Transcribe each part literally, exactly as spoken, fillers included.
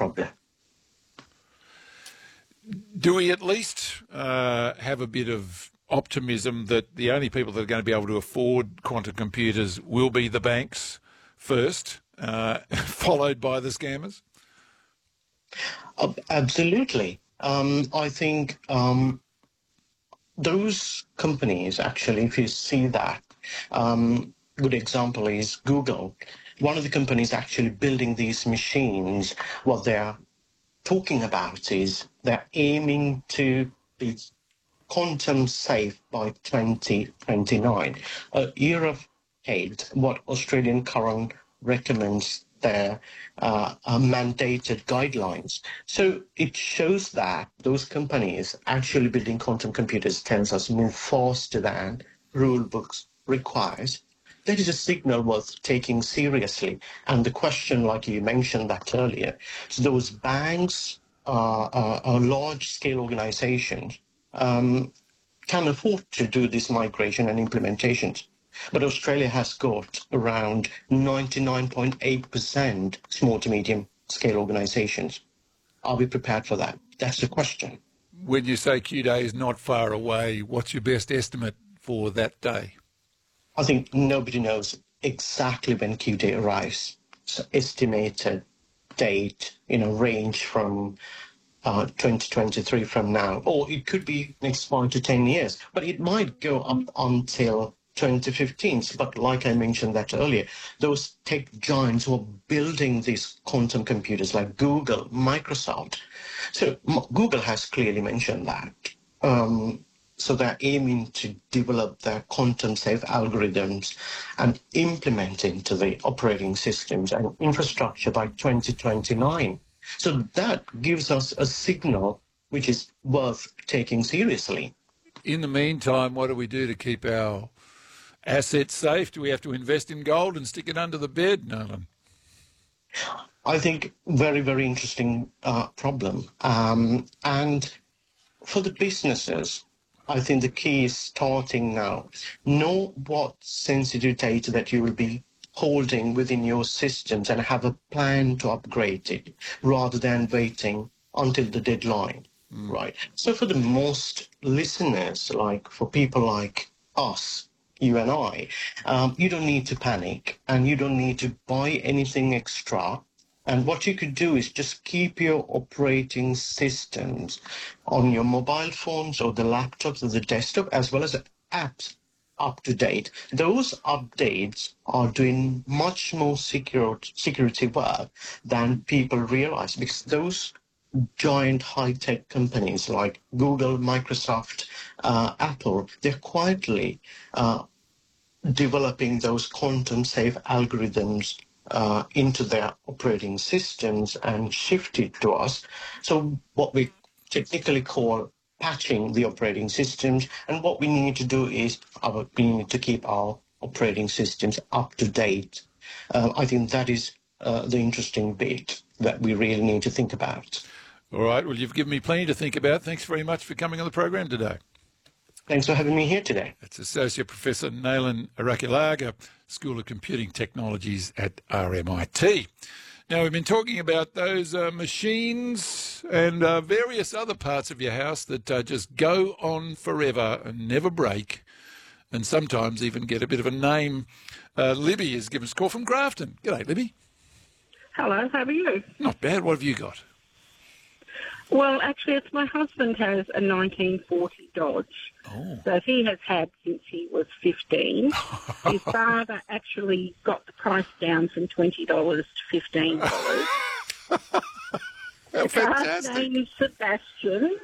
problem. Do we at least uh, have a bit of optimism that the only people that are going to be able to afford quantum computers will be the banks first, uh, followed by the scammers? Uh, absolutely. Um, I think um, those companies, actually, if you see that, um, good example is Google. One of the companies actually building these machines, what they're talking about is they're aiming to be quantum safe by twenty twenty-nine, a year ahead what Australian current recommends their uh, uh, mandated guidelines. So it shows that those companies actually building quantum computers tells us move faster than rule books requires. That is a signal worth taking seriously. And the question, like you mentioned that earlier, so those banks, uh, uh, are large-scale organizations, um, can afford to do this migration and implementations. But Australia has got around ninety-nine point eight percent small to medium scale organizations. Are we prepared for that? That's the question. When you say Q Day is not far away, what's your best estimate for that day? I think nobody knows exactly when Q Day arrives. So estimated date, you know, range from uh, twenty twenty-three from now, or it could be next five to ten years, but it might go up until twenty fifteen. But like I mentioned that earlier, those tech giants who are building these quantum computers like Google, Microsoft. So M- Google has clearly mentioned that. Um, so they're aiming to develop their quantum safe algorithms and implement into the operating systems and infrastructure by twenty twenty-nine. So that gives us a signal which is worth taking seriously. In the meantime, what do we do to keep our assets safe? Do we have to invest in gold and stick it under the bed, Nolan? I think very, very interesting uh, problem. Um, and for the businesses, I think the key is starting now. Know what sensitive data that you will be holding within your systems and have a plan to upgrade it rather than waiting until the deadline, mm. right? So for the most listeners, like for people like us, you and I, um, you don't need to panic and you don't need to buy anything extra. And what you could do is just keep your operating systems on your mobile phones or the laptops or the desktop, as well as apps, up to date. Those updates are doing much more secure, security work than people realize, because those giant high-tech companies like Google, Microsoft, uh, Apple, they're quietly uh, developing those quantum-safe algorithms uh, into their operating systems and shift it to us. So what we technically call patching the operating systems, and what we need to do is our, we need to keep our operating systems up to date. Uh, I think that is uh, the interesting bit that we really need to think about. All right. Well, you've given me plenty to think about. Thanks very much for coming on the program today. Thanks for having me here today. That's Associate Professor Nalan Arakulaga, School of Computing Technologies at R M I T. Now, we've been talking about those uh, machines and uh, various other parts of your house that uh, just go on forever and never break, and sometimes even get a bit of a name. Uh, Libby has given us a call from Grafton. G'day, Libby. Hello, how are you? Not bad. What have you got? Well, actually, it's my husband has a nineteen forty Dodge oh. that he has had since he was fifteen. His father actually got the price down from twenty dollars to fifteen dollars. How the fantastic. car's name is Sebastian.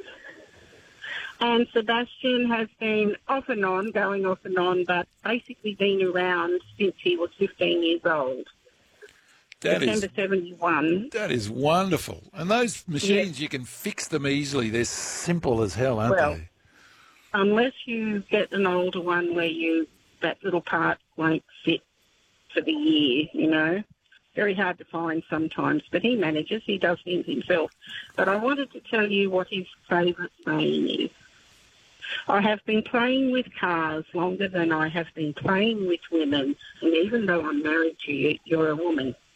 And Sebastian has been off and on, going off and on, but basically been around since he was fifteen years old. That December is, seventy-one. That is wonderful. And those machines, yes. You can fix them easily. They're simple as hell, aren't well, they? Unless you get an older one where you that little part won't fit for the year, you know. Very hard to find sometimes, but he manages. He does things himself. But I wanted to tell you what his favourite saying is. I have been playing with cars longer than I have been playing with women, and even though I'm married to you, you're a woman.